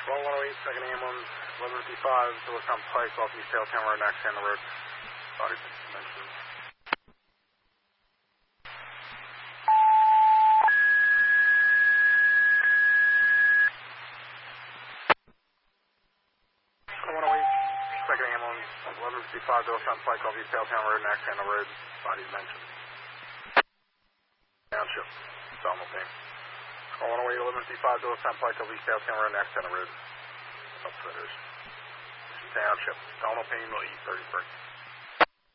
Well, 108, second ambulance, 1155, Phillistown Pike, off East Tailtown Road, next on the road. Body mentioned. Second ambulance, 1155, Phillistown Pike, off East Tailtown Road, next on the road. Body mentioned. Township, Donald Payne. 108, 1155, Phillistown Pike, off East Tailtown Road, next on the road. Upfitters. Township, Donald Payne, E33.